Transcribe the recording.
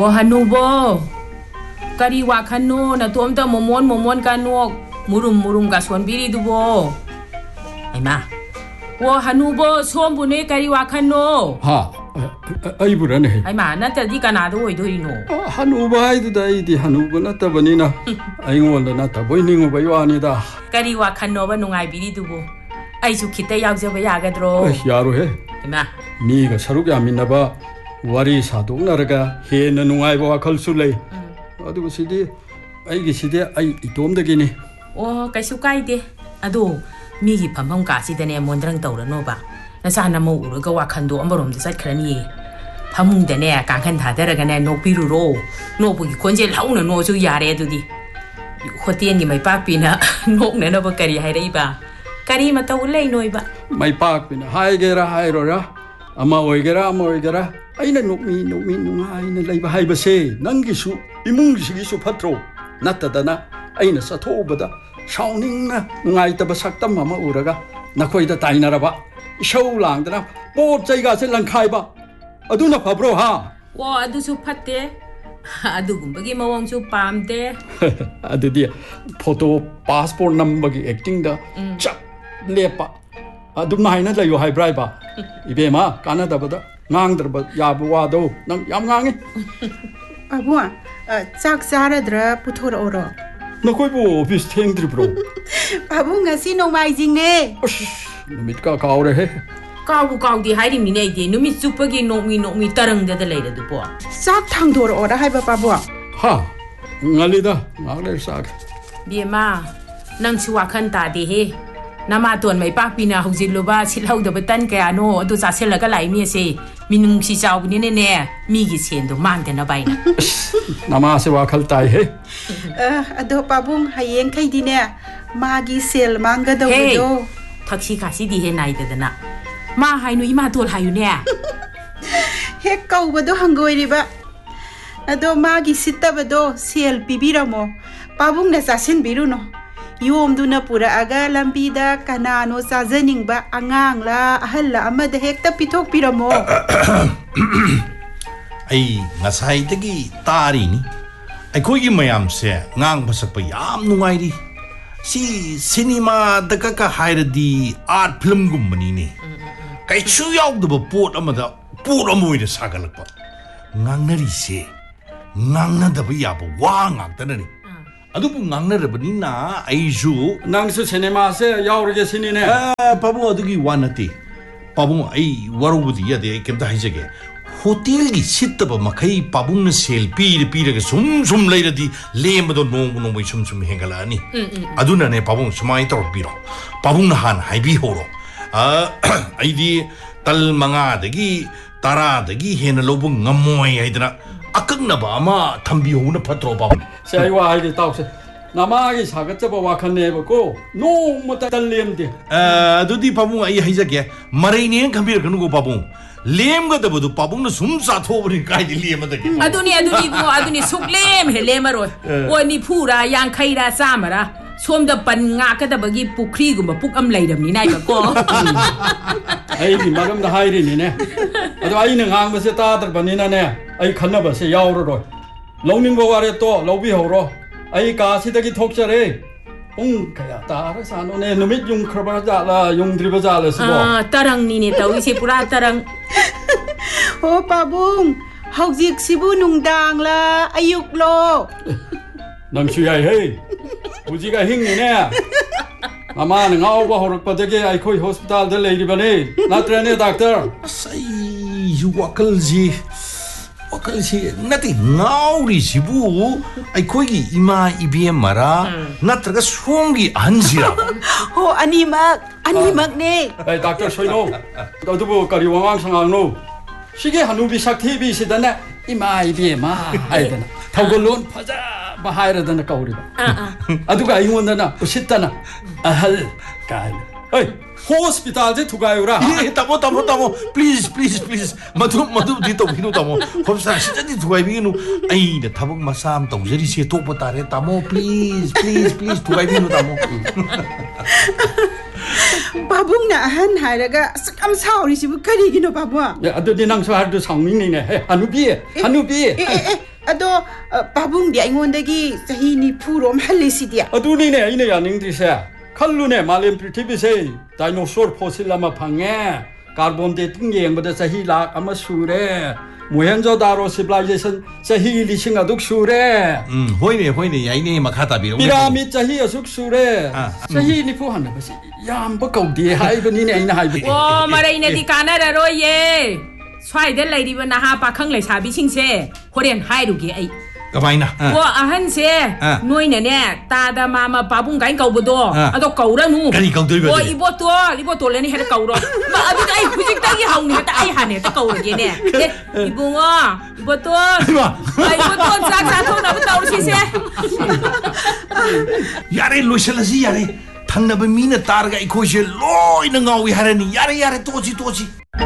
오 하누보 까리 와칸노 나 톰다 모몬 까누 무룸 가손비리두보 이마 오 하누보 소음분에 까리 와칸노 아이브라네 아이마 나타디 까나도 오이도이노 하누보 하이드다 이디 하누보 나타버니나 아잉원다 나타보이닝어바이 와니다 까리 와칸노바 농아이비리두보 아이수 기타 야우저바 야가드로 야로해 이마 미가 사룩 야민나바 와리 사독나라가 헤나 농아이바 와칼수 레이 아두고 시디 아이기 시디 아이 이돔다기니 오 까이수 까이데 아도 미기 밤밤까지다네 몬드랑 떠오르노바 나사나 뭐 우르가 와칸도 엄버롬도 삿크라니 밤웅데네 깡칸 다더라가네 녹비루로 녹부기 권제 라우나 노주 야레두디 호티엔기 마이빠피나 녹네나 버까리 하이레이바 까리 마타울레이 노이바 마이빠피나 하이게라 하이로라 아마 오이게라 아이나 녹미 누가이나 레이바 하이바세 난기수 이뭉기시기수 파트로 나타다나 아이나 사토오바다 샤오닝나 누가이타바 삭담 마마 우라가 나코이다 다이나라바 샤우랑드나 뽀짜이가세 랑카이바 아두나 파브로 하 와 아두수 팟데 아두군버기 마왕수 빰데 아두디 포토 파스포트 넘버기 액팅다 쫙 레빠 아두나 하이나 라요 하이브라이바 이베마 까나다바다 낭드르바 야부와도 난 얌강이 아부아 짝 자라드라 부토라오로 너코이보 오피스 탱드리브로 바보 ngasi 노마이징네 누밋까 가오레 까우 까우디 하이림니네 이데 누미 슈퍼기 노미 따릉데다 레이르두보 싹 탕도로오라 하이바 바보 하 ngalida ngale sak 비마 낭치 와칸 따디헤 나마 돈 마이 빠피나 혹질로바 실하우더 딴 게아노 어두 자셀라가 라이미에세 민웅시 자우니네네 미기 첸도 망데나 바이나 나마세 와칼 따이헤 아도 바봉 하이엔 카이디네 마기 셀 망가도도 탁시 가시디헤 나이데드나 마 하이누 이마 돌 하유네 해 까우바도 한거이리바 아도 마기 시타바도 셀 비비라모 바봉나 자신 비루노 요음두나 पुराआगा लंबीदा कनानो साजनिंगबा आंगांगला अहल्ला अमद हेक्ता पिथोक पिरमो आई ngसाइदगी तारिनी अखोगी मयाम से ngang बसक याम नुंगाइरी सी सिनेमा दका का हाइरदी आर्ट फिल्म गुमनी ने कैछु याउदब पोट अमदा पोट अमोइद सागलकपा ngangnari se ngangnadab याब वा ngaktanani अदुबु ngangnarabnina आइजु nangsu सिनेमासे याउरगे सिनिने पाबु अदुगी वानती पाबु आई वरुबुदी यादे केमता हाइजगे होटल की सितब मखई पाबुन सेल पीरगे सुम लेरदी लेमदो नोंग सुम हेंगलानी अदुनने पाबुन सुमाई तौरबिरो पाबुन हान हाइबी होरो आइदी तल मंगादगी तरादगी हेन लोबु ngमोय हाइदना अकंगनबा अमा थंबिहोना फत्रो पाबुन से आइवा हाइदे ताउसे नामागी सागचबा वाखनेबको नोंमता तल्लेमदे अदुदी पाबुन आई हाइजगे मरैने खंबिरगनुगो पाबुन लेमगदबदु पाबुंग सुम साथोबनि काइदि लेमदगे अदुनी सुक्लेम हे लेमरोय ओनि फुरा यांखैरा चामरा सोमदा पन ngaकदबगी पुखरीगुम पुकम लैरमनि नाइबको आइगी मगमदा हाइरिनिने अदो आइना ngangbसे तादरबनिनाने आइ खन्नबसे यावररोय लौनिंगबो वारे तो लौबि हौरो आइ कासिदगी थोकचरे ung kaya tara sano ne numit yung kraba jala yung driba jala sibo tarang ni ne tawisi pura tarang o pabung haujik sibu nungdang la ayuk lo nang suyai hey ujiga hing ni ne ama na ngau ba horok padege ai khoi hospital da lei bane natre ne doctor sai yu wakalji नती ngauri sibu ai khoigi ima ibm mara natraga songi anjira ho animak ne ai doctor soino adubu kari wang sangang no sige hanubi sakthi bi sidana ima ibm ma haidana thawgolon phaja ba hairadana kauri aduga ingondana usittana ahal kai ai hospital je thugaiyura tamo please madu di to binu tamo hospital se di thugai binu ai da thabak masam tawjari se to patare tamo please thugai binu tamo babung na han hairaga sakam sauri sibu kari gino babu ya adu dinang so hardu sangming ni ne hanubi ꯑꯗꯣ ꯄꯥꯕꯨꯡꯗꯤ ꯑꯩꯉꯣꯟꯗꯒꯤ ꯆꯍꯤ 40ꯔꯣꯝ ꯍꯜꯂꯤꯁꯤꯗꯤ ꯑꯗꯨꯅꯤꯅꯦ ꯑꯩꯅ ꯌꯥꯅꯤꯡꯗ꯭ꯔꯤꯁꯦ ꯈꯜꯂꯨꯅꯦ ꯃꯥꯂꯦꯝ ꯄ꯭ꯔꯤꯊꯤꯕꯤꯁꯦ ꯗꯥꯏꯅꯣꯁꯣꯔ ꯐꯣꯁꯤꯜ ꯑꯃ ꯐꯪꯉꯦ ꯀꯥꯔꯕꯣꯟ ꯗꯦꯇꯤꯡ ꯌꯦꯡꯕꯗ ꯆꯍꯤ ꯂꯥꯛ ꯑꯃ ꯁꯨꯔꯦ ꯃꯣꯍꯦꯟꯖꯣꯗꯥꯔꯣ ꯁꯤꯚꯤꯂꯥꯏꯖꯦꯁꯟ ꯆꯍꯤ 1000 ꯑꯗꯨꯛ ꯁꯨꯔꯦ ꯍꯣꯏꯅꯦ ꯌꯥꯏꯅꯦ ꯃꯈꯥ ꯇꯥꯕꯤꯔꯣ ꯄꯤꯔꯥꯃꯤꯗ ꯆꯍꯤ ꯑꯁꯨꯛ ꯁꯨꯔꯦ ꯆꯍꯤ 40 ꯍꯟꯅꯕꯁꯤ ꯌꯥꯝꯕ ꯀꯧꯗꯦ ꯍꯥꯏꯕꯅꯤꯅꯦ ꯑꯩꯅ ꯍꯥꯏꯕꯗꯤ ꯑꯣ ꯃꯔꯩꯅꯗꯤ ꯀꯥꯟꯅꯔꯔꯣꯏꯌꯦ ꯁ꯭ꯋꯥꯏꯗ ꯂꯩꯔꯤꯕ ꯅꯍꯥ ꯄꯥꯈꯪ ꯂꯩꯁꯥꯕꯤꯁꯤꯡꯁꯦ ꯍꯣꯔꯦꯟ ꯍꯥꯏꯔꯨꯒꯦ ꯑꯩ ꯀꯃꯥꯏꯅ ꯑꯣ ꯑꯍꯟꯁꯦ ꯅꯣꯏꯅꯅꯦ ꯇꯥꯗ ꯃꯥꯃ ꯄꯥꯕꯨꯡ ꯀꯥꯏꯅ ꯀꯧꯕꯗꯣ ꯑꯗꯣ ꯀꯧꯔꯅꯨ ꯀꯔꯤ ꯀꯧꯗꯣꯏꯕ ꯑꯣ 이보또래ꯅ ꯍꯦꯛꯇ ꯀꯧꯔꯣ ꯑꯗꯨꯗꯤ ꯑꯩ ꯍꯧꯖꯤꯛꯇꯒꯤ ꯍꯧꯅꯤ ꯍꯦꯛꯇ ꯑꯩ ꯍꯥꯟꯅ ꯍꯦꯛꯇ ꯀꯧꯔꯒꯦꯅꯦ 이봉아 이보또 ꯆꯥꯛ ꯆꯥꯊꯣꯛꯅꯕ ꯇꯧꯔꯁꯤꯁꯦ ꯌꯥꯔꯦ ꯂꯣꯏꯁꯤꯜꯂꯁꯤ ꯌꯥꯔꯦ ꯊꯪꯅꯕ ꯃꯤꯅ ꯇꯥꯔꯒ ꯑꯩꯈꯣꯏꯁꯦ ꯂꯣꯏꯅ ꯉꯥꯎꯏ ꯍꯥꯏꯔꯅꯤ ꯌꯥꯔꯦ ꯇꯣꯛꯁꯤ